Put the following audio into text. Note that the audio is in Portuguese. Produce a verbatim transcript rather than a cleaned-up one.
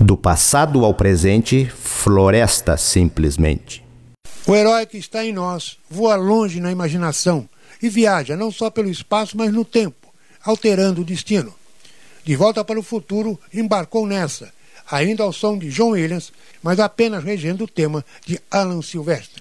Do passado ao presente, floresta simplesmente. O herói que está em nós voa longe na imaginação e viaja não só pelo espaço, mas no tempo, alterando o destino. De Volta para o Futuro embarcou nessa, ainda ao som de John Williams, mas apenas regendo o tema de Alan Silvestre.